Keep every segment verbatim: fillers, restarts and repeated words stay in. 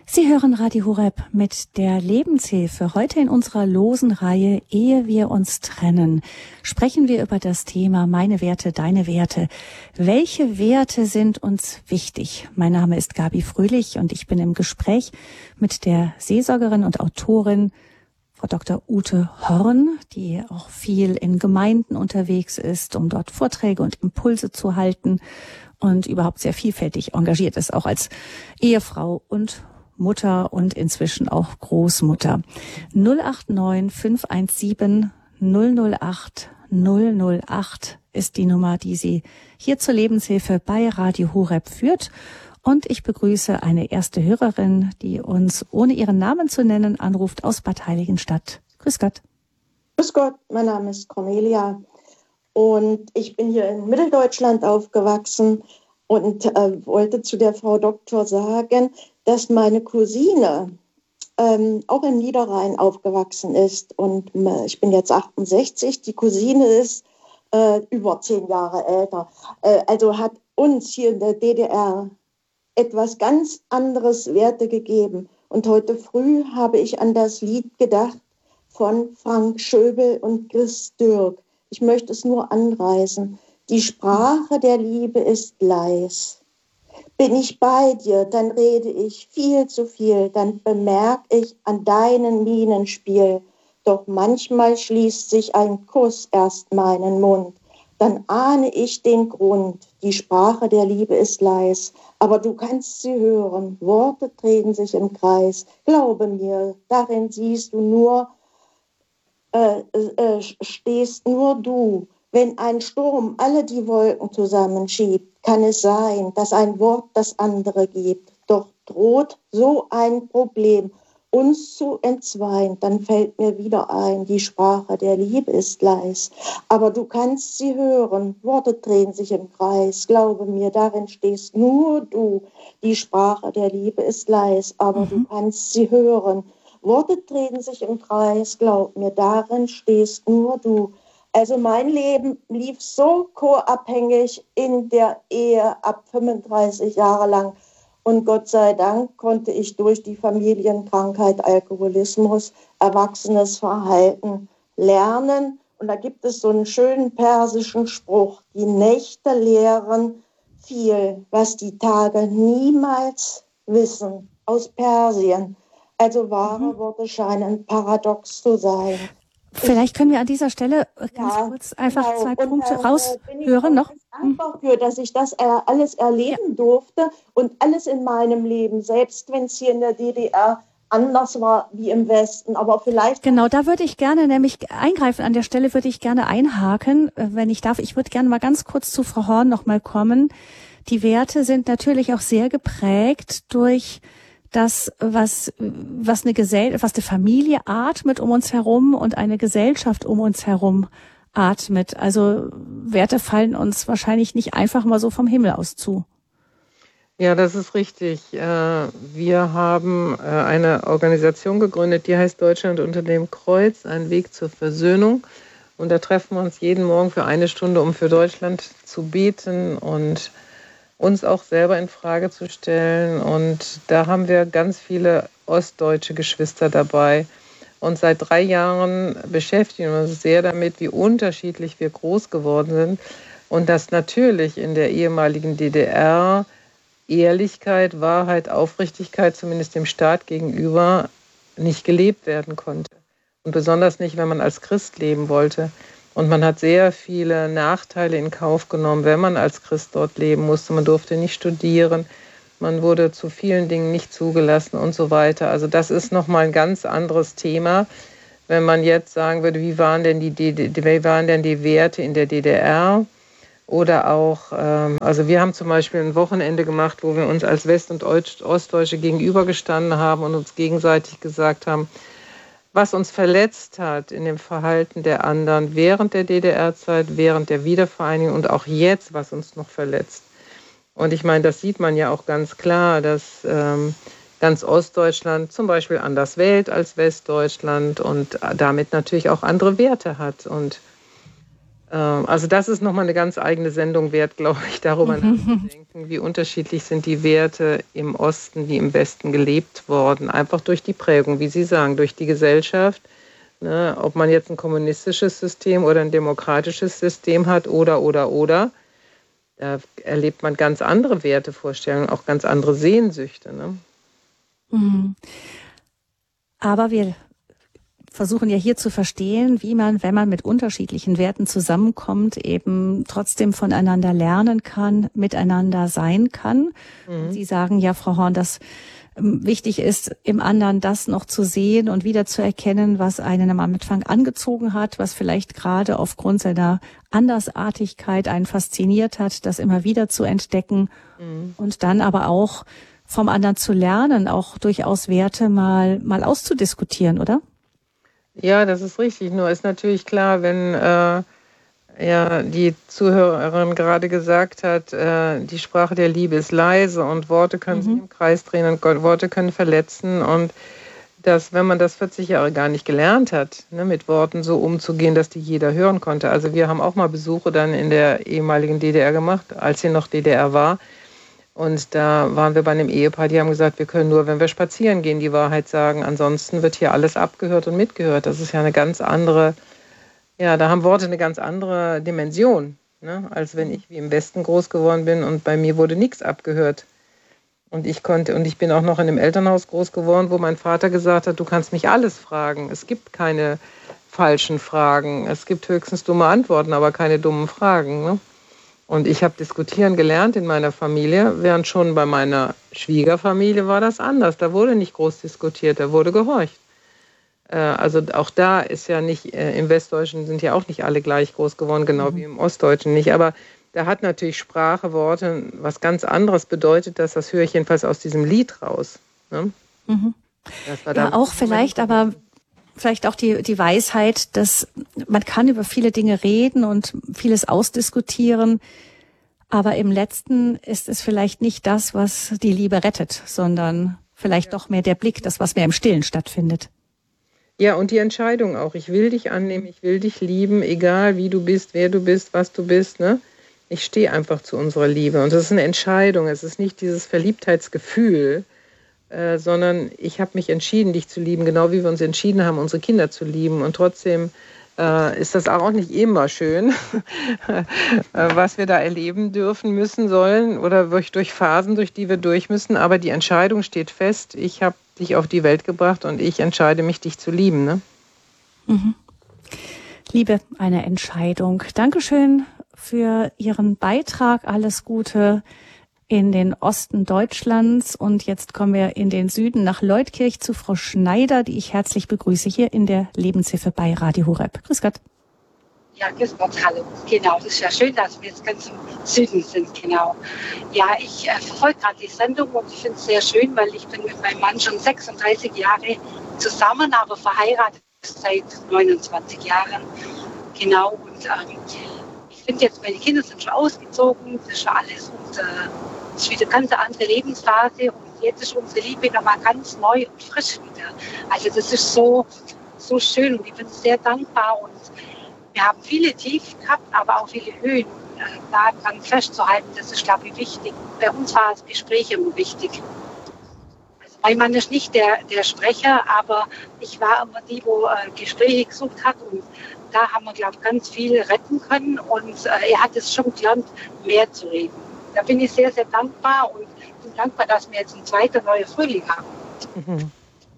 Sie hören Radio Horeb mit der Lebenshilfe. Heute in unserer losen Reihe Ehe wir uns trennen, sprechen wir über das Thema Meine Werte, deine Werte. Welche Werte sind uns wichtig? Mein Name ist Gabi Fröhlich und ich bin im Gespräch mit der Seelsorgerin und Autorin Frau Doktor Ute Horn, die auch viel in Gemeinden unterwegs ist, um dort Vorträge und Impulse zu halten und überhaupt sehr vielfältig engagiert ist, auch als Ehefrau und Mutter und inzwischen auch Großmutter. null acht neun fünf eins sieben null null acht null null acht ist die Nummer, die Sie hier zur Lebenshilfe bei Radio Horeb führt. Und ich begrüße eine erste Hörerin, die uns, ohne ihren Namen zu nennen, anruft aus Bad Heiligenstadt. Grüß Gott. Grüß Gott, mein Name ist Cornelia und ich bin hier in Mitteldeutschland aufgewachsen und äh, wollte zu der Frau Doktor sagen, dass meine Cousine ähm, auch im Niederrhein aufgewachsen ist. Und äh, ich bin jetzt achtundsechzig, die Cousine ist äh, über zehn Jahre älter. Äh, also hat uns hier in der D D R etwas ganz anderes Werte gegeben. Und heute früh habe ich an das Lied gedacht von Frank Schöbel und Chris Dürk. Ich möchte es nur anreißen. Die Sprache der Liebe ist leis. Bin ich bei dir, dann rede ich viel zu viel, dann bemerk ich an deinen Mienenspiel. Doch manchmal schließt sich ein Kuss erst meinen Mund. Dann ahne ich den Grund, die Sprache der Liebe ist leis. Aber du kannst sie hören, Worte drehen sich im Kreis. Glaube mir, darin siehst du nur, äh, äh, stehst nur du. Wenn ein Sturm alle die Wolken zusammenschiebt, kann es sein, dass ein Wort das andere gibt. Doch droht so ein Problem uns zu entzweien, dann fällt mir wieder ein, die Sprache der Liebe ist leis. Aber du kannst sie hören, Worte drehen sich im Kreis. Glaube mir, darin stehst nur du. Die Sprache der Liebe ist leis, aber mhm. du kannst sie hören. Worte drehen sich im Kreis, glaub mir, darin stehst nur du. Also mein Leben lief so co-abhängig in der Ehe ab fünfunddreißig Jahre lang. Und Gott sei Dank konnte ich durch die Familienkrankheit Alkoholismus erwachsenes Verhalten lernen. Und da gibt es so einen schönen persischen Spruch: Die Nächte lehren viel, was die Tage niemals wissen. Aus Persien. Also wahre mhm. Worte scheinen paradox zu sein. Vielleicht können wir an dieser Stelle ganz ja, kurz einfach genau. zwei und, Punkte äh, raushören noch. Ich bin dankbar für, dass ich das äh, alles erleben ja. durfte und alles in meinem Leben, selbst wenn es hier in der D D R anders war wie im Westen, aber vielleicht... Genau, da würde ich gerne nämlich eingreifen. An der Stelle würde ich gerne einhaken, wenn ich darf. Ich würde gerne mal ganz kurz zu Frau Horn noch mal kommen. Die Werte sind natürlich auch sehr geprägt durch das, was, was eine Gesell- was eine Familie atmet um uns herum und eine Gesellschaft um uns herum atmet. Also Werte fallen uns wahrscheinlich nicht einfach mal so vom Himmel aus zu. Ja, das ist richtig. Wir haben eine Organisation gegründet, die heißt Deutschland unter dem Kreuz, ein Weg zur Versöhnung. Und da treffen wir uns jeden Morgen für eine Stunde, um für Deutschland zu beten und uns auch selber in Frage zu stellen. Und da haben wir ganz viele ostdeutsche Geschwister dabei. Und seit drei Jahren beschäftigen wir uns sehr damit, wie unterschiedlich wir groß geworden sind. Und dass natürlich in der ehemaligen D D R Ehrlichkeit, Wahrheit, Aufrichtigkeit, zumindest dem Staat gegenüber, nicht gelebt werden konnte. Und besonders nicht, wenn man als Christ leben wollte. Und man hat sehr viele Nachteile in Kauf genommen, wenn man als Christ dort leben musste. Man durfte nicht studieren, man wurde zu vielen Dingen nicht zugelassen und so weiter. Also das ist nochmal ein ganz anderes Thema. Wenn man jetzt sagen würde, wie waren denn die, wie waren denn die Werte in der D D R? Oder auch, also wir haben zum Beispiel ein Wochenende gemacht, wo wir uns als West- und Ostdeutsche gegenübergestanden haben und uns gegenseitig gesagt haben, was uns verletzt hat in dem Verhalten der anderen während der D D R-Zeit, während der Wiedervereinigung und auch jetzt, was uns noch verletzt. Und ich meine, das sieht man ja auch ganz klar, dass ähm, ganz Ostdeutschland zum Beispiel anders wählt als Westdeutschland und damit natürlich auch andere Werte hat. Und Also das ist nochmal eine ganz eigene Sendung wert, glaube ich, darüber nachzudenken, wie unterschiedlich sind die Werte im Osten wie im Westen gelebt worden. Einfach durch die Prägung, wie Sie sagen, durch die Gesellschaft. Ne, ob man jetzt ein kommunistisches System oder ein demokratisches System hat oder, oder, oder. Da erlebt man ganz andere Wertevorstellungen, auch ganz andere Sehnsüchte. Ne? Mhm. Aber wir versuchen ja hier zu verstehen, wie man, wenn man mit unterschiedlichen Werten zusammenkommt, eben trotzdem voneinander lernen kann, miteinander sein kann. Mhm. Sie sagen ja, Frau Horn, dass wichtig ist, im anderen das noch zu sehen und wieder zu erkennen, was einen am Anfang angezogen hat, was vielleicht gerade aufgrund seiner Andersartigkeit einen fasziniert hat, das immer wieder zu entdecken mhm. und dann aber auch vom anderen zu lernen, auch durchaus Werte mal, mal auszudiskutieren, oder? Ja, das ist richtig. Nur ist natürlich klar, wenn äh, ja, die Zuhörerin gerade gesagt hat, äh, die Sprache der Liebe ist leise und Worte können mhm. sich im Kreis drehen und Worte können verletzen. Und dass, wenn man das vierzig Jahre gar nicht gelernt hat, ne, mit Worten so umzugehen, dass die jeder hören konnte. Also wir haben auch mal Besuche dann in der ehemaligen D D R gemacht, als sie noch D D R war. Und da waren wir bei einem Ehepaar, die haben gesagt, wir können nur, wenn wir spazieren gehen, die Wahrheit sagen. Ansonsten wird hier alles abgehört und mitgehört. Das ist ja eine ganz andere, ja, da haben Worte eine ganz andere Dimension, ne? Als wenn ich wie im Westen groß geworden bin und bei mir wurde nichts abgehört. Und ich konnte, und ich bin auch noch in einem Elternhaus groß geworden, wo mein Vater gesagt hat, du kannst mich alles fragen. Es gibt keine falschen Fragen. Es gibt höchstens dumme Antworten, aber keine dummen Fragen, ne? Und ich habe diskutieren gelernt in meiner Familie, während schon bei meiner Schwiegerfamilie war das anders. Da wurde nicht groß diskutiert, da wurde gehorcht. Äh, also auch da ist ja nicht, äh, im Westdeutschen sind ja auch nicht alle gleich groß geworden, genau mhm. wie im Ostdeutschen nicht. Aber da hat natürlich Sprache, Worte was ganz anderes bedeutet, dass das höre ich jedenfalls aus diesem Lied raus. Ne? Mhm. Das war ja, auch vielleicht, aber vielleicht auch die, die Weisheit, dass man kann über viele Dinge reden und vieles ausdiskutieren, aber im Letzten ist es vielleicht nicht das, was die Liebe rettet, sondern vielleicht ja. doch mehr der Blick, das, was mehr im Stillen stattfindet. Ja, und die Entscheidung auch. Ich will dich annehmen, ich will dich lieben, egal wie du bist, wer du bist, was du bist, ne? Ich stehe einfach zu unserer Liebe. Und das ist eine Entscheidung. Es ist nicht dieses Verliebtheitsgefühl, Äh, sondern ich habe mich entschieden, dich zu lieben, genau wie wir uns entschieden haben, unsere Kinder zu lieben. Und trotzdem äh, ist das auch nicht immer schön, äh, was wir da erleben dürfen, müssen, sollen oder durch, durch Phasen, durch die wir durch müssen. Aber die Entscheidung steht fest. Ich habe dich auf die Welt gebracht und ich entscheide mich, dich zu lieben. Ne? Mhm. Liebe, eine Entscheidung. Dankeschön für Ihren Beitrag. Alles Gute in den Osten Deutschlands. Und jetzt kommen wir in den Süden nach Leutkirch zu Frau Schneider, die ich herzlich begrüße hier in der Lebenshilfe bei Radio Horeb. Grüß Gott. Ja, grüß Gott, hallo. Genau, das ist ja schön, dass wir jetzt ganz im Süden sind, genau. Ja, ich äh, verfolge gerade die Sendung und ich finde es sehr schön, weil ich bin mit meinem Mann schon sechsunddreißig Jahre zusammen, aber verheiratet seit neunundzwanzig Jahren. Genau, und ähm, ich finde jetzt, meine Kinder sind schon ausgezogen, das ist schon alles und äh, es ist wieder eine ganz andere Lebensphase und jetzt ist unsere Liebe nochmal ganz neu und frisch wieder. Also das ist so, so schön und ich bin sehr dankbar und wir haben viele Tiefen gehabt, aber auch viele Höhen. Daran festzuhalten, das ist, glaube ich, wichtig. Bei uns war das Gespräch immer wichtig. Also mein Mann ist nicht der, der Sprecher, aber ich war immer die, wo äh, Gespräche gesucht hat und da haben wir, glaube ich, ganz viel retten können und äh, er hat es schon gelernt, mehr zu reden. Da bin ich sehr, sehr dankbar und bin dankbar, dass wir jetzt einen zweiten neuen Frühling haben. Mhm.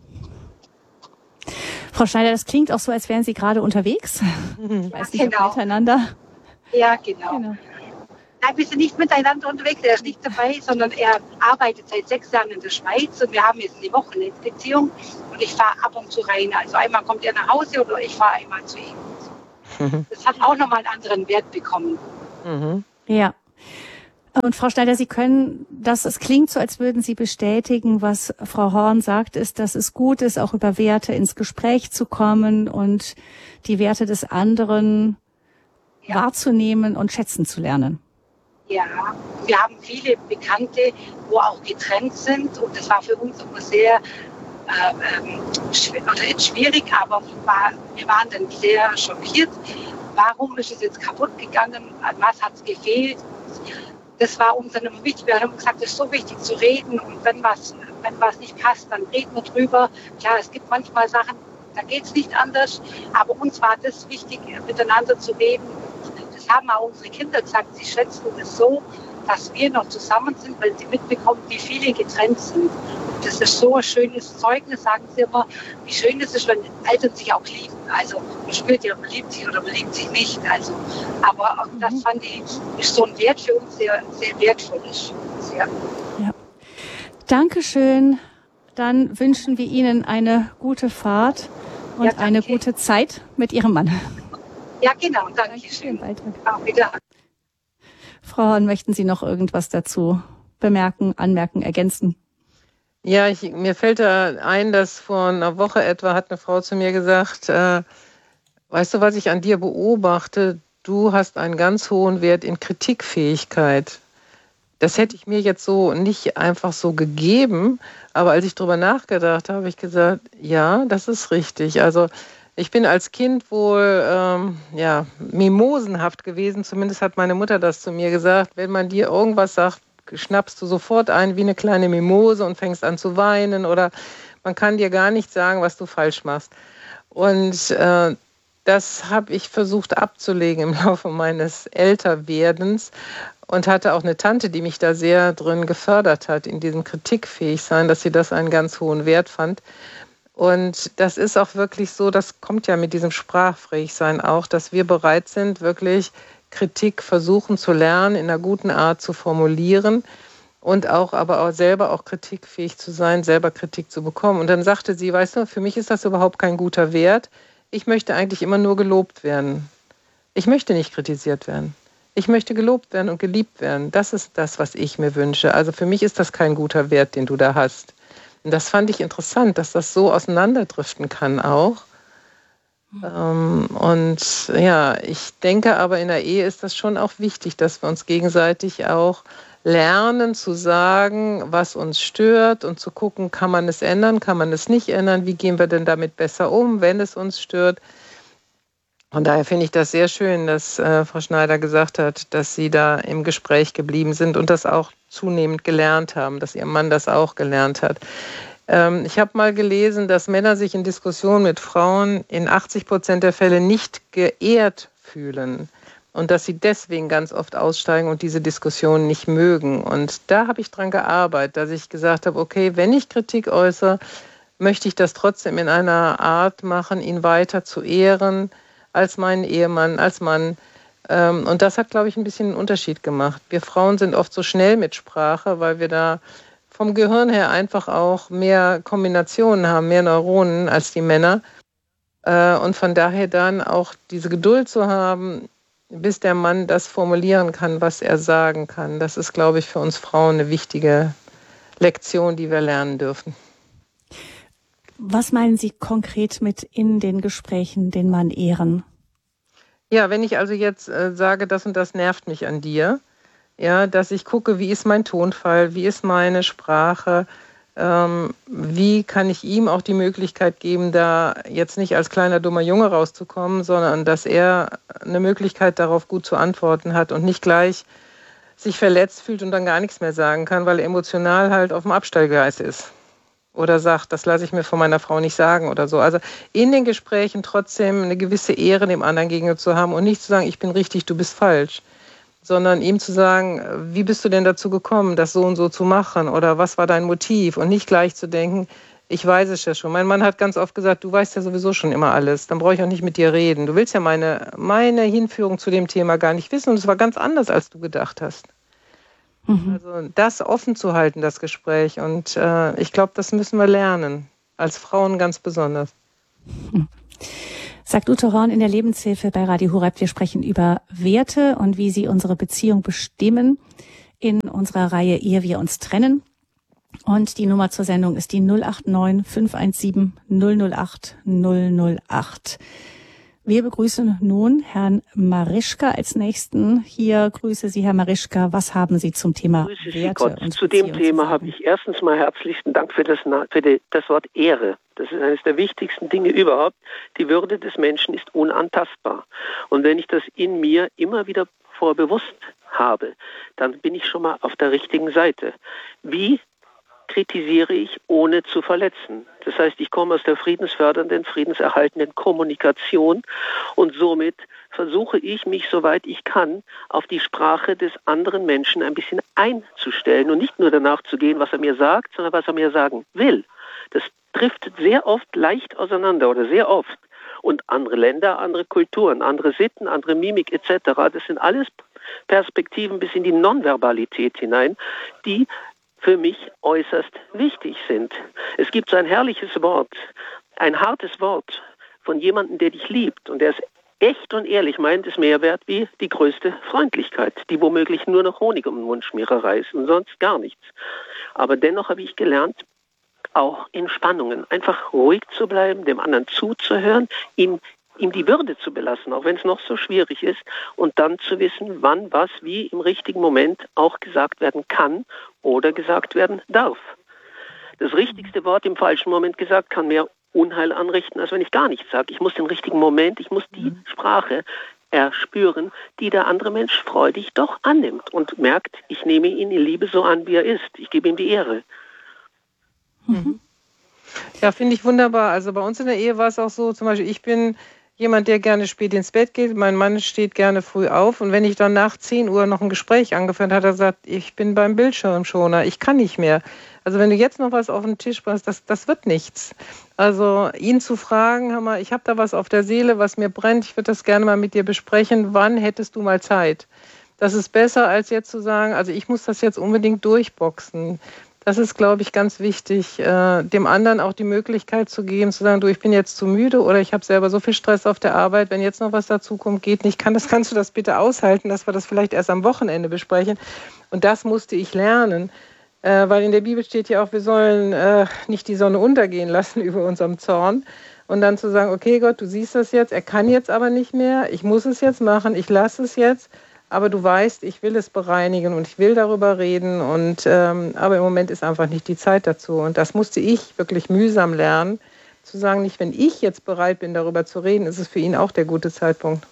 Frau Schneider, das klingt auch so, als wären Sie gerade unterwegs. Ich weiß nicht, genau. ob miteinander. Ja, genau. genau. Nein, wir sind nicht miteinander unterwegs. Er ist nicht dabei, sondern er arbeitet seit sechs Jahren in der Schweiz und wir haben jetzt eine Wochenendbeziehung und ich fahre ab und zu rein. Also einmal kommt er nach Hause oder ich fahre einmal zu ihm. Mhm. Das hat auch nochmal einen anderen Wert bekommen. Mhm. Ja. Und Frau Schneider, Sie können, das, es klingt so, als würden Sie bestätigen, was Frau Horn sagt, ist, dass es gut ist, auch über Werte ins Gespräch zu kommen und die Werte des anderen ja. wahrzunehmen und schätzen zu lernen. Ja, wir haben viele Bekannte, wo auch getrennt sind und das war für uns immer sehr äh, ähm, schwierig, oder nicht schwierig, aber war, wir waren dann sehr schockiert warum ist es jetzt kaputt gegangen, an was hat es gefehlt. Das war uns dann immer wichtig. Wir haben gesagt, es ist so wichtig zu reden und wenn was, wenn was nicht passt, dann reden wir drüber. Klar, es gibt manchmal Sachen, da geht es nicht anders, aber uns war das wichtig, miteinander zu reden. Das haben auch unsere Kinder gesagt, sie schätzen es so, dass wir noch zusammen sind, weil sie mitbekommen, wie viele getrennt sind. Und das ist so ein schönes Zeugnis, sagen sie immer, wie schön es ist, wenn Eltern sich auch lieben. Also man spürt ja, man liebt sich oder man liebt sich nicht. Also, aber auch das fand ich, ist so ein Wert für uns, sehr, sehr wertvoll ist. Sehr. Ja. Dankeschön. Dann wünschen wir Ihnen eine gute Fahrt und ja, eine gute Zeit mit Ihrem Mann. Ja, genau. Danke schön. Auch wieder. Frau Horn, möchten Sie noch irgendwas dazu bemerken, anmerken, ergänzen? Ja, ich, mir fällt da ein, dass vor einer Woche etwa hat eine Frau zu mir gesagt, äh, weißt du, was ich an dir beobachte? Du hast einen ganz hohen Wert in Kritikfähigkeit. Das hätte ich mir jetzt so nicht einfach so gegeben, aber als ich drüber nachgedacht habe, habe ich gesagt, ja, das ist richtig. Also ich bin als Kind wohl ähm, ja, mimosenhaft gewesen, zumindest hat meine Mutter das zu mir gesagt. Wenn man dir irgendwas sagt, schnappst du sofort ein wie eine kleine Mimose und fängst an zu weinen oder man kann dir gar nicht sagen, was du falsch machst. Und äh, das habe ich versucht abzulegen im Laufe meines Älterwerdens und hatte auch eine Tante, die mich da sehr drin gefördert hat, in diesem Kritikfähigsein, dass sie das einen ganz hohen Wert fand. Und das ist auch wirklich so, das kommt ja mit diesem Sprachfähigsein auch, dass wir bereit sind, wirklich Kritik versuchen zu lernen, in einer guten Art zu formulieren und auch aber auch selber auch kritikfähig zu sein, selber Kritik zu bekommen. Und dann sagte sie, weißt du, für mich ist das überhaupt kein guter Wert. Ich möchte eigentlich immer nur gelobt werden. Ich möchte nicht kritisiert werden. Ich möchte gelobt werden und geliebt werden. Das ist das, was ich mir wünsche. Also für mich ist das kein guter Wert, den du da hast. Und das fand ich interessant, dass das so auseinanderdriften kann auch. Ähm, und ja, ich denke aber in der Ehe ist das schon auch wichtig, dass wir uns gegenseitig auch lernen zu sagen, was uns stört und zu gucken, kann man es ändern, kann man es nicht ändern, wie gehen wir denn damit besser um, wenn es uns stört. Von daher finde ich das sehr schön, dass äh, Frau Schneider gesagt hat, dass Sie da im Gespräch geblieben sind und das auch zunehmend gelernt haben, dass Ihr Mann das auch gelernt hat. Ähm, ich habe mal gelesen, dass Männer sich in Diskussionen mit Frauen in achtzig Prozent der Fälle nicht geehrt fühlen und dass sie deswegen ganz oft aussteigen und diese Diskussion nicht mögen. Und da habe ich dran gearbeitet, dass ich gesagt habe, okay, wenn ich Kritik äußere, möchte ich das trotzdem in einer Art machen, ihn weiter zu ehren, als meinen Ehemann, als Mann. Und das hat, glaube ich, ein bisschen einen Unterschied gemacht. Wir Frauen sind oft so schnell mit Sprache, weil wir da vom Gehirn her einfach auch mehr Kombinationen haben, mehr Neuronen als die Männer. Und von daher dann auch diese Geduld zu haben, bis der Mann das formulieren kann, was er sagen kann. Das ist, glaube ich, für uns Frauen eine wichtige Lektion, die wir lernen dürfen. Was meinen Sie konkret mit in den Gesprächen den Mann ehren? Ja, wenn ich also jetzt äh, sage, das und das nervt mich an dir, ja, dass ich gucke, wie ist mein Tonfall, wie ist meine Sprache, ähm, wie kann ich ihm auch die Möglichkeit geben, da jetzt nicht als kleiner dummer Junge rauszukommen, sondern dass er eine Möglichkeit darauf gut zu antworten hat und nicht gleich sich verletzt fühlt und dann gar nichts mehr sagen kann, weil er emotional halt auf dem Abstellgleis ist. Oder sagt, das lasse ich mir von meiner Frau nicht sagen oder so. Also in den Gesprächen trotzdem eine gewisse Ehre dem anderen gegenüber zu haben und nicht zu sagen, ich bin richtig, du bist falsch, sondern ihm zu sagen, wie bist du denn dazu gekommen, das so und so zu machen oder was war dein Motiv und nicht gleich zu denken, ich weiß es ja schon. Mein Mann hat ganz oft gesagt, du weißt ja sowieso schon immer alles, dann brauche ich auch nicht mit dir reden. Du willst ja meine, meine Hinführung zu dem Thema gar nicht wissen und es war ganz anders, als du gedacht hast. Mhm. Also das offen zu halten, das Gespräch. Und äh, ich glaube, das müssen wir lernen, als Frauen ganz besonders. Mhm. Sagt Ute Horn in der Lebenshilfe bei Radio Horeb. Wir sprechen über Werte und wie sie unsere Beziehung bestimmen in unserer Reihe Ehe wir uns trennen. Und die Nummer zur Sendung ist die null acht neun fünf eins sieben null null acht null null acht. Wir begrüßen nun Herrn Marischka als Nächsten. Hier grüße Sie, Herr Marischka. Was haben Sie zum Thema Grüße Werte Sie Gott. und Zu dem Thema zu habe ich erstens mal herzlichsten Dank für das, für die, das Wort Ehre. Das ist eines der wichtigsten Dinge überhaupt. Die Würde des Menschen ist unantastbar. Und wenn ich das in mir immer wieder vorbewusst habe, dann bin ich schon mal auf der richtigen Seite. Wie kritisiere ich, ohne zu verletzen? Das heißt, ich komme aus der friedensfördernden, friedenserhaltenden Kommunikation und somit versuche ich, mich, soweit ich kann, auf die Sprache des anderen Menschen ein bisschen einzustellen und nicht nur danach zu gehen, was er mir sagt, sondern was er mir sagen will. Das driftet sehr oft leicht auseinander oder sehr oft. Und andere Länder, andere Kulturen, andere Sitten, andere Mimik et cetera, das sind alles Perspektiven bis in die Nonverbalität hinein, die für mich äußerst wichtig sind. Es gibt so ein herrliches Wort, ein hartes Wort von jemandem, der dich liebt und der es echt und ehrlich meint, ist mehr wert wie die größte Freundlichkeit, die womöglich nur noch Honig um den Mundschmiererei ist und sonst gar nichts. Aber dennoch habe ich gelernt, auch in Spannungen einfach ruhig zu bleiben, dem anderen zuzuhören, ihm ihm die Würde zu belassen, auch wenn es noch so schwierig ist, und dann zu wissen, wann, was, wie im richtigen Moment auch gesagt werden kann oder gesagt werden darf. Das richtigste Wort im falschen Moment gesagt kann mehr Unheil anrichten, als wenn ich gar nichts sage. Ich muss den richtigen Moment, ich muss die Sprache erspüren, die der andere Mensch freudig doch annimmt und merkt, ich nehme ihn in Liebe so an, wie er ist. Ich gebe ihm die Ehre. Mhm. Ja, finde ich wunderbar. Also bei uns in der Ehe war es auch so, zum Beispiel, ich bin jemand, der gerne spät ins Bett geht. Mein Mann steht gerne früh auf. Und wenn ich dann nach zehn Uhr noch ein Gespräch angefangen habe, hat er gesagt, ich bin beim Bildschirmschoner, ich kann nicht mehr. Also wenn du jetzt noch was auf den Tisch bringst, das, das wird nichts. Also ihn zu fragen, hör mal, ich habe da was auf der Seele, was mir brennt, ich würde das gerne mal mit dir besprechen. Wann hättest du mal Zeit? Das ist besser, als jetzt zu sagen, also ich muss das jetzt unbedingt durchboxen. Das ist, glaube ich, ganz wichtig, äh, dem anderen auch die Möglichkeit zu geben, zu sagen, du, ich bin jetzt zu müde oder ich habe selber so viel Stress auf der Arbeit, wenn jetzt noch was dazu kommt, geht nicht, kann das, kannst du das bitte aushalten, dass wir das vielleicht erst am Wochenende besprechen. Und das musste ich lernen, äh, weil in der Bibel steht ja auch, wir sollen äh, nicht die Sonne untergehen lassen über unserem Zorn. Und dann zu sagen, okay Gott, du siehst das jetzt, er kann jetzt aber nicht mehr, ich muss es jetzt machen, ich lasse es jetzt. Aber du weißt, ich will es bereinigen und ich will darüber reden. Und, ähm, aber im Moment ist einfach nicht die Zeit dazu. Und das musste ich wirklich mühsam lernen, zu sagen, nicht wenn ich jetzt bereit bin, darüber zu reden, ist es für ihn auch der gute Zeitpunkt.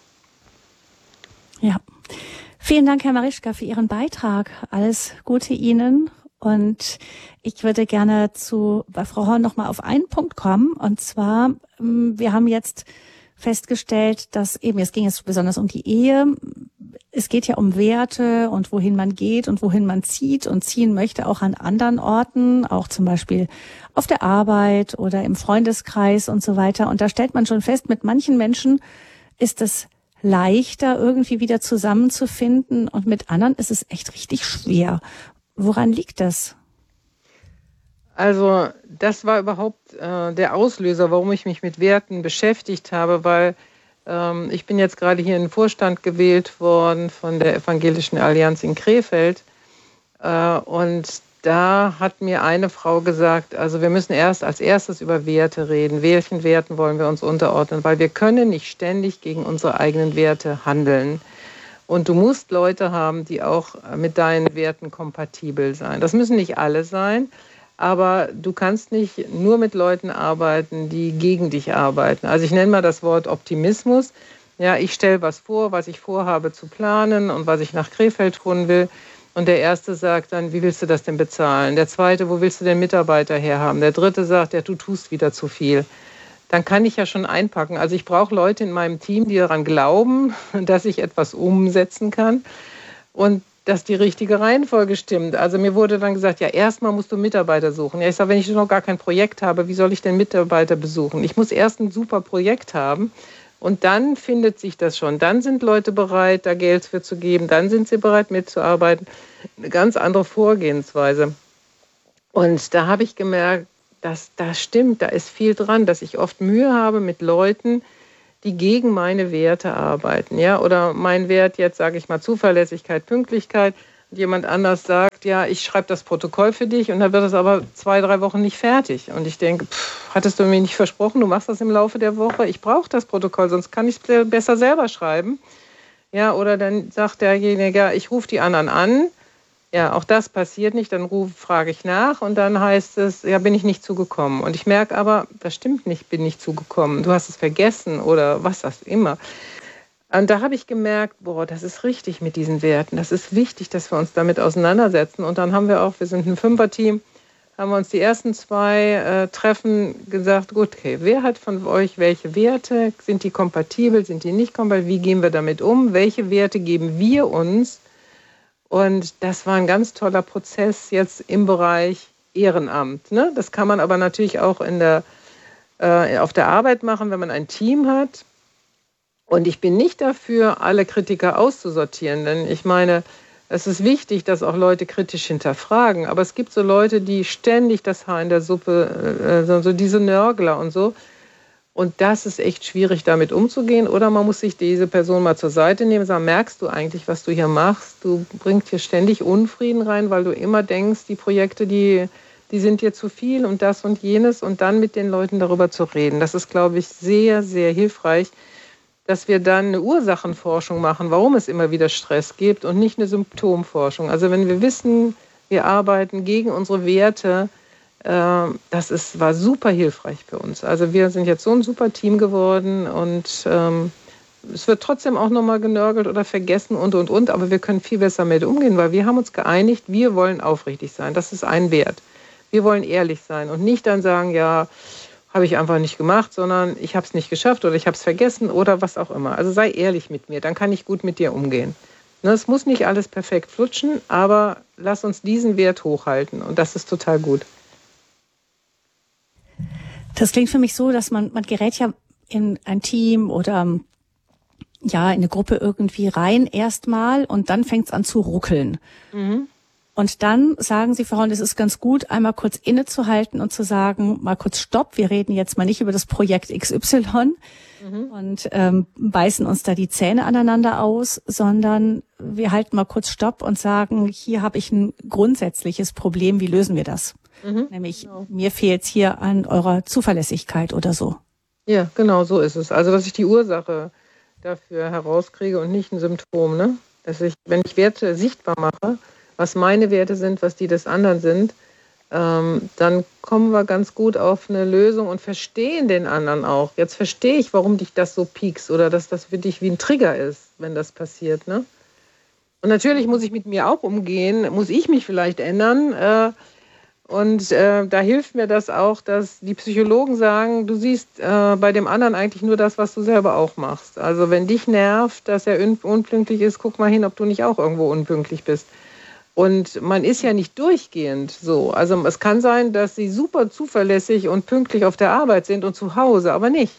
Ja, vielen Dank, Herr Marischka, für Ihren Beitrag. Alles Gute Ihnen. Und ich würde gerne zu bei Frau Horn noch mal auf einen Punkt kommen. Und zwar, wir haben jetzt festgestellt, dass eben, es ging jetzt besonders um die Ehe. Es geht ja um Werte und wohin man geht und wohin man zieht und ziehen möchte, auch an anderen Orten, auch zum Beispiel auf der Arbeit oder im Freundeskreis und so weiter. Und da stellt man schon fest, mit manchen Menschen ist es leichter, irgendwie wieder zusammenzufinden und mit anderen ist es echt richtig schwer. Woran liegt das? Also das war überhaupt äh, der Auslöser, warum ich mich mit Werten beschäftigt habe, weil ähm, ich bin jetzt gerade hier in den Vorstand gewählt worden von der Evangelischen Allianz in Krefeld äh, und da hat mir eine Frau gesagt, also wir müssen erst als erstes über Werte reden. Welchen Werten wollen wir uns unterordnen? Weil wir können nicht ständig gegen unsere eigenen Werte handeln. Und du musst Leute haben, die auch mit deinen Werten kompatibel sein. Das müssen nicht alle sein, aber du kannst nicht nur mit Leuten arbeiten, die gegen dich arbeiten. Also ich nenne mal das Wort Optimismus. Ja, ich stelle was vor, was ich vorhabe zu planen und was ich nach Krefeld tun will. Und der Erste sagt dann, wie willst du das denn bezahlen? Der Zweite, wo willst du den Mitarbeiter herhaben? Der Dritte sagt, ja, du tust wieder zu viel. Dann kann ich ja schon einpacken. Also ich brauche Leute in meinem Team, die daran glauben, dass ich etwas umsetzen kann und dass die richtige Reihenfolge stimmt. Also mir wurde dann gesagt, ja, erstmal musst du Mitarbeiter suchen. Ja, ich sage, wenn ich noch gar kein Projekt habe, wie soll ich denn Mitarbeiter besuchen? Ich muss erst ein super Projekt haben. Und dann findet sich das schon. Dann sind Leute bereit, da Geld für zu geben. Dann sind sie bereit, mitzuarbeiten. Eine ganz andere Vorgehensweise. Und da habe ich gemerkt, dass das stimmt, da ist viel dran, dass ich oft Mühe habe mit Leuten, die gegen meine Werte arbeiten. Ja? Oder mein Wert jetzt, sage ich mal, Zuverlässigkeit, Pünktlichkeit. Und jemand anders sagt, sagt, ja, ich schreibe das Protokoll für dich und dann wird es aber zwei, drei Wochen nicht fertig. Und ich denke, pff, hattest du mir nicht versprochen, du machst das im Laufe der Woche? Ich brauche das Protokoll, sonst kann ich es besser selber schreiben. Ja, oder dann sagt derjenige, ja, ich rufe die anderen an. Ja, auch das passiert nicht, dann ruf, frage ich nach und dann heißt es, ja, bin ich nicht zugekommen. Und ich merke aber, das stimmt nicht, bin nicht zugekommen. Du hast es vergessen oder was das immer. Und da habe ich gemerkt, boah, das ist richtig mit diesen Werten. Das ist wichtig, dass wir uns damit auseinandersetzen. Und dann haben wir auch, wir sind ein Fünfer-Team, haben wir uns die ersten zwei äh, Treffen gesagt, gut, okay, wer hat von euch welche Werte? Sind die kompatibel, sind die nicht kompatibel? Wie gehen wir damit um? Welche Werte geben wir uns? Und das war ein ganz toller Prozess jetzt im Bereich Ehrenamt. Ne? Das kann man aber natürlich auch in der, äh, auf der Arbeit machen, wenn man ein Team hat. Und ich bin nicht dafür, alle Kritiker auszusortieren, denn ich meine, es ist wichtig, dass auch Leute kritisch hinterfragen. Aber es gibt so Leute, die ständig das Haar in der Suppe, äh, so diese Nörgler und so. Und das ist echt schwierig, damit umzugehen. Oder man muss sich diese Person mal zur Seite nehmen und sagen, merkst du eigentlich, was du hier machst? Du bringst hier ständig Unfrieden rein, weil du immer denkst, die Projekte, die, die sind dir zu viel und das und jenes. Und dann mit den Leuten darüber zu reden. Das ist, glaube ich, sehr, sehr hilfreich, dass wir dann eine Ursachenforschung machen, warum es immer wieder Stress gibt und nicht eine Symptomforschung. Also wenn wir wissen, wir arbeiten gegen unsere Werte, äh, das ist, war super hilfreich für uns. Also wir sind jetzt so ein super Team geworden und ähm, es wird trotzdem auch nochmal genörgelt oder vergessen und, und, und, aber wir können viel besser mit umgehen, weil wir haben uns geeinigt, wir wollen aufrichtig sein. Das ist ein Wert. Wir wollen ehrlich sein und nicht dann sagen, ja, habe ich einfach nicht gemacht, sondern ich habe es nicht geschafft oder ich habe es vergessen oder was auch immer. Also sei ehrlich mit mir, dann kann ich gut mit dir umgehen. Ne, es muss nicht alles perfekt flutschen, aber lass uns diesen Wert hochhalten und das ist total gut. Das klingt für mich so, dass man, man gerät ja in ein Team oder ja in eine Gruppe irgendwie rein erstmal und dann fängt es an zu ruckeln. Mhm. Und dann sagen Sie, Frau Horn, es ist ganz gut, einmal kurz innezuhalten und zu sagen, mal kurz Stopp, wir reden jetzt mal nicht über das Projekt X Y mhm. und ähm, beißen uns da die Zähne aneinander aus, sondern wir halten mal kurz Stopp und sagen, hier habe ich ein grundsätzliches Problem, wie lösen wir das? Mhm. Nämlich, genau. Mir fehlt es hier an eurer Zuverlässigkeit oder so. Ja, genau, so ist es. Also, dass ich die Ursache dafür herauskriege und nicht ein Symptom, ne? Dass ich, wenn ich Werte sichtbar mache, was meine Werte sind, was die des anderen sind, ähm, dann kommen wir ganz gut auf eine Lösung und verstehen den anderen auch. Jetzt verstehe ich, warum dich das so piekst oder dass das für dich wie ein Trigger ist, wenn das passiert, ne? Und natürlich muss ich mit mir auch umgehen, muss ich mich vielleicht ändern. Äh, und äh, da hilft mir das auch, dass die Psychologen sagen, du siehst äh, bei dem anderen eigentlich nur das, was du selber auch machst. Also wenn dich nervt, dass er un- unpünktlich ist, guck mal hin, ob du nicht auch irgendwo unpünktlich bist. Und man ist ja nicht durchgehend so. Also es kann sein, dass sie super zuverlässig und pünktlich auf der Arbeit sind und zu Hause, aber nicht.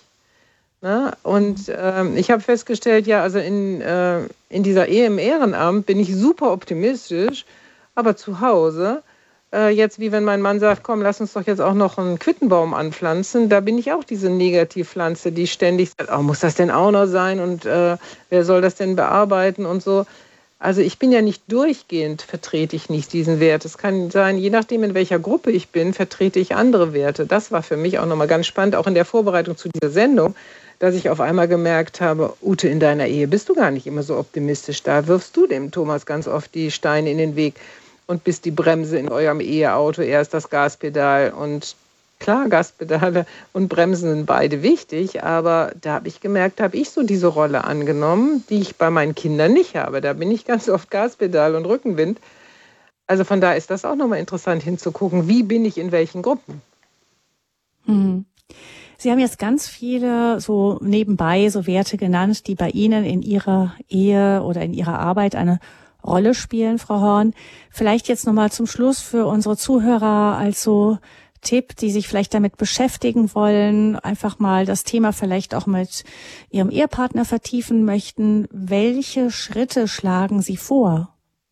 Ne? Und ähm, ich habe festgestellt, ja, also in, äh, in dieser Ehe im Ehrenamt bin ich super optimistisch, aber zu Hause, äh, jetzt wie wenn mein Mann sagt, komm, lass uns doch jetzt auch noch einen Quittenbaum anpflanzen, da bin ich auch diese Negativpflanze, die ständig sagt, oh, muss das denn auch noch sein und äh, wer soll das denn bearbeiten und so. Also ich bin ja nicht durchgehend, vertrete ich nicht diesen Wert. Es kann sein, je nachdem, in welcher Gruppe ich bin, vertrete ich andere Werte. Das war für mich auch nochmal ganz spannend, auch in der Vorbereitung zu dieser Sendung, dass ich auf einmal gemerkt habe, Ute, in deiner Ehe bist du gar nicht immer so optimistisch. Da wirfst du dem Thomas ganz oft die Steine in den Weg und bist die Bremse in eurem Eheauto, er ist das Gaspedal. Und klar, Gaspedale und Bremsen sind beide wichtig, aber da habe ich gemerkt, habe ich so diese Rolle angenommen, die ich bei meinen Kindern nicht habe. Da bin ich ganz oft Gaspedal und Rückenwind. Also von da ist das auch nochmal interessant hinzugucken, wie bin ich in welchen Gruppen. Hm. Sie haben jetzt ganz viele so nebenbei so Werte genannt, die bei Ihnen in Ihrer Ehe oder in Ihrer Arbeit eine Rolle spielen, Frau Horn. Vielleicht jetzt nochmal zum Schluss für unsere Zuhörer als so Tipp, die sich vielleicht damit beschäftigen wollen, einfach mal das Thema vielleicht auch mit Ihrem Ehepartner vertiefen möchten. Welche Schritte schlagen Sie vor?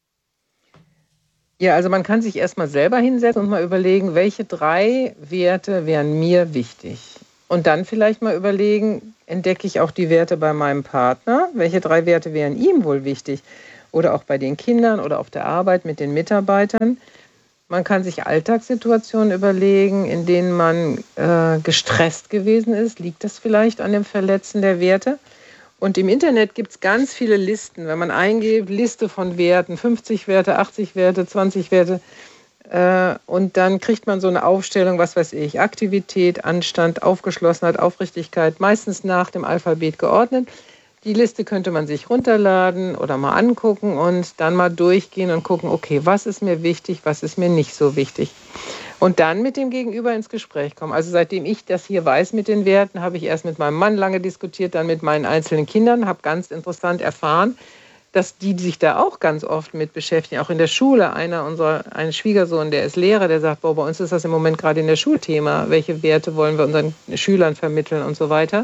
Ja, also man kann sich erstmal selber hinsetzen und mal überlegen, welche drei Werte wären mir wichtig. Und dann vielleicht mal überlegen, entdecke ich auch die Werte bei meinem Partner? Welche drei Werte wären ihm wohl wichtig? oder auch bei den Kindern oder auf der Arbeit mit den Mitarbeitern. Man kann sich Alltagssituationen überlegen, in denen man äh, gestresst gewesen ist. Liegt das vielleicht an dem Verletzen der Werte? Und im Internet gibt es ganz viele Listen. Wenn man eingibt, Liste von Werten, fünfzig Werte, achtzig Werte, zwanzig Werte. Äh, und dann kriegt man so eine Aufstellung, was weiß ich, Aktivität, Anstand, Aufgeschlossenheit, Aufrichtigkeit, meistens nach dem Alphabet geordnet. Die Liste könnte man sich runterladen oder mal angucken und dann mal durchgehen und gucken, okay, was ist mir wichtig, was ist mir nicht so wichtig. Und dann mit dem Gegenüber ins Gespräch kommen. Also seitdem ich das hier weiß mit den Werten, habe ich erst mit meinem Mann lange diskutiert, dann mit meinen einzelnen Kindern, habe ganz interessant erfahren, dass die sich da auch ganz oft mit beschäftigen. Auch in der Schule, einer unserer, ein Schwiegersohn, der ist Lehrer, der sagt, boah, bei uns ist das im Moment gerade in der Schulthema, welche Werte wollen wir unseren Schülern vermitteln und so weiter.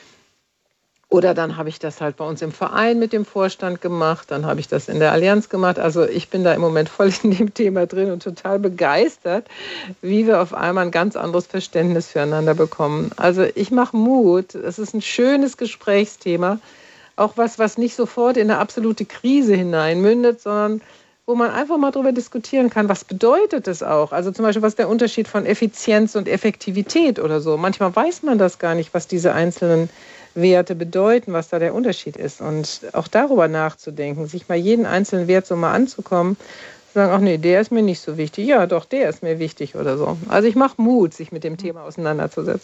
Oder dann habe ich das halt bei uns im Verein mit dem Vorstand gemacht, dann habe ich das in der Allianz gemacht. Also ich bin da im Moment voll in dem Thema drin und total begeistert, wie wir auf einmal ein ganz anderes Verständnis füreinander bekommen. Also ich mache Mut, es ist ein schönes Gesprächsthema, auch was, was nicht sofort in eine absolute Krise hineinmündet, sondern wo man einfach mal darüber diskutieren kann, was bedeutet es auch? Also zum Beispiel, was ist der Unterschied von Effizienz und Effektivität oder so? Manchmal weiß man das gar nicht, was diese einzelnen Werte bedeuten, was da der Unterschied ist. Und auch darüber nachzudenken, sich mal jeden einzelnen Wert so mal anzukommen, sagen, ach nee, der ist mir nicht so wichtig. Ja, doch, der ist mir wichtig oder so. Also ich mache Mut, sich mit dem Thema auseinanderzusetzen.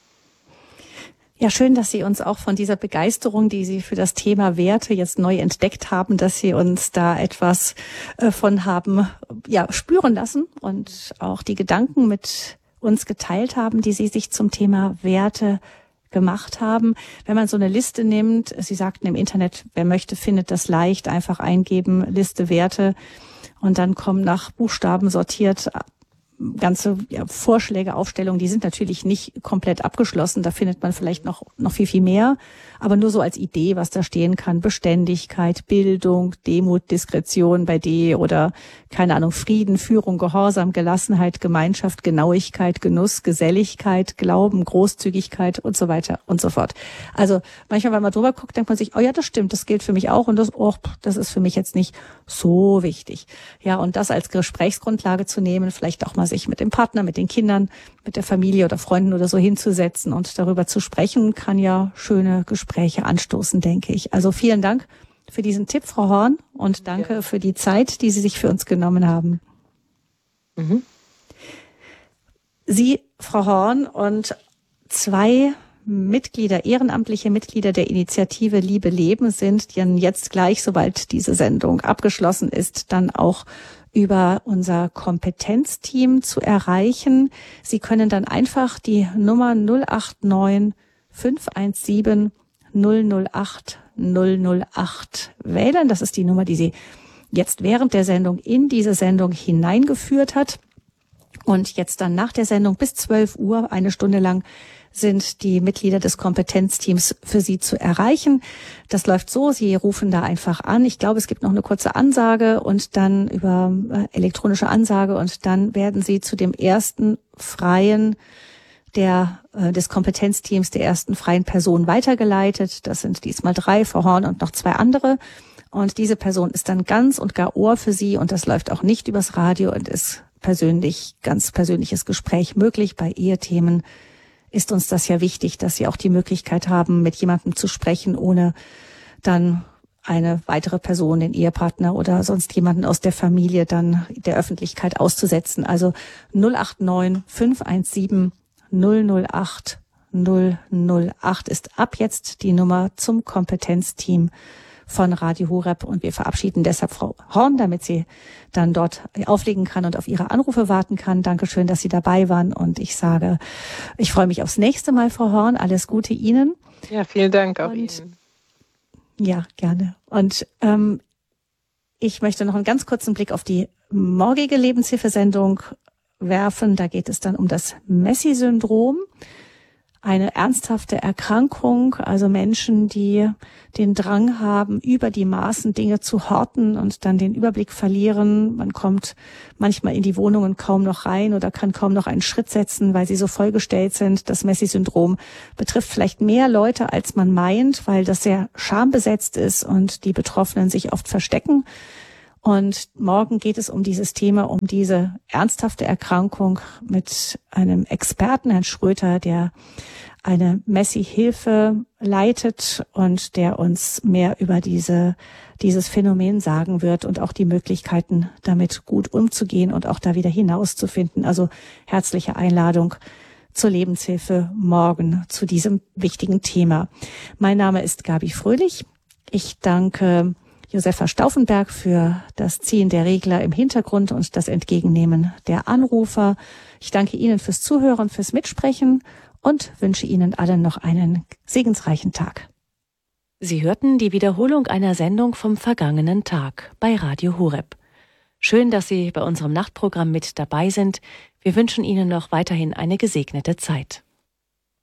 Ja, schön, dass Sie uns auch von dieser Begeisterung, die Sie für das Thema Werte jetzt neu entdeckt haben, dass Sie uns da etwas äh, von haben, ja, spüren lassen und auch die Gedanken mit uns geteilt haben, die Sie sich zum Thema Werte gemacht haben. Wenn man so eine Liste nimmt, Sie sagten im Internet, wer möchte, findet das leicht, einfach eingeben, Liste Werte und dann kommen nach Buchstaben sortiert ganze ja, Vorschläge, Aufstellungen, die sind natürlich nicht komplett abgeschlossen. Da findet man vielleicht noch noch viel, viel mehr. Aber nur so als Idee, was da stehen kann. Beständigkeit, Bildung, Demut, Diskretion bei D oder, keine Ahnung, Frieden, Führung, Gehorsam, Gelassenheit, Gemeinschaft, Genauigkeit, Genuss, Geselligkeit, Glauben, Großzügigkeit und so weiter und so fort. Also manchmal, wenn man drüber guckt, denkt man sich, oh ja, das stimmt, das gilt für mich auch und das, oh, das ist für mich jetzt nicht so wichtig. Ja, und das als Gesprächsgrundlage zu nehmen, vielleicht auch mal sich mit dem Partner, mit den Kindern, mit der Familie oder Freunden oder so hinzusetzen und darüber zu sprechen, kann ja schöne Gespräche anstoßen, denke ich. Also vielen Dank für diesen Tipp, Frau Horn, und danke ja. für die Zeit, die Sie sich für uns genommen haben. Mhm. Sie, Frau Horn, und zwei Mitglieder, ehrenamtliche Mitglieder der Initiative Liebe Leben sind, die jetzt gleich, sobald diese Sendung abgeschlossen ist, dann auch über unser Kompetenzteam zu erreichen. Sie können dann einfach die Nummer null acht neun fünf eins sieben null null acht null null acht wählen. Das ist die Nummer, die Sie jetzt während der Sendung in diese Sendung hineingeführt hat. Und jetzt dann nach der Sendung bis zwölf Uhr, eine Stunde lang, sind die Mitglieder des Kompetenzteams für Sie zu erreichen. Das läuft so, Sie rufen da einfach an. Ich glaube, es gibt noch eine kurze Ansage und dann über äh, elektronische Ansage und dann werden Sie zu dem ersten freien der äh, des Kompetenzteams, der ersten freien Person weitergeleitet. Das sind diesmal drei, Frau Horn und noch zwei andere. Und diese Person ist dann ganz und gar Ohr für Sie und das läuft auch nicht übers Radio und ist persönlich, ganz persönliches Gespräch möglich. Bei Ehethemen ist uns das ja wichtig, dass Sie auch die Möglichkeit haben, mit jemandem zu sprechen, ohne dann eine weitere Person, den Ehepartner oder sonst jemanden aus der Familie dann der Öffentlichkeit auszusetzen. Also null acht neun fünf eins sieben null null acht null null acht ist ab jetzt die Nummer zum Kompetenzteam von Radio Horeb und wir verabschieden deshalb Frau Horn, damit sie dann dort auflegen kann und auf ihre Anrufe warten kann. Dankeschön, dass Sie dabei waren und ich sage, ich freue mich aufs nächste Mal, Frau Horn. Alles Gute Ihnen. Ja, vielen Dank auch und, Ihnen. Ja, gerne. Und ähm, ich möchte noch einen ganz kurzen Blick auf die morgige Lebenshilfesendung werfen. Da geht es dann um das Messi-Syndrom. eine ernsthafte Erkrankung, also Menschen, die den Drang haben, über die Maßen Dinge zu horten und dann den Überblick verlieren. Man kommt manchmal in die Wohnungen kaum noch rein oder kann kaum noch einen Schritt setzen, weil sie so vollgestellt sind. Das Messi-Syndrom betrifft vielleicht mehr Leute, als man meint, weil das sehr schambesetzt ist und die Betroffenen sich oft verstecken. Und morgen geht es um dieses Thema, um diese ernsthafte Erkrankung mit einem Experten, Herrn Schröter, der eine Messi-Hilfe leitet und der uns mehr über diese, dieses Phänomen sagen wird und auch die Möglichkeiten, damit gut umzugehen und auch da wieder hinauszufinden. Also herzliche Einladung zur Lebenshilfe morgen zu diesem wichtigen Thema. Mein Name ist Gabi Fröhlich. Ich danke Josefa Stauffenberg für das Ziehen der Regler im Hintergrund und das Entgegennehmen der Anrufer. Ich danke Ihnen fürs Zuhören, fürs Mitsprechen und wünsche Ihnen allen noch einen segensreichen Tag. Sie hörten die Wiederholung einer Sendung vom vergangenen Tag bei Radio Horeb. Schön, dass Sie bei unserem Nachtprogramm mit dabei sind. Wir wünschen Ihnen noch weiterhin eine gesegnete Zeit.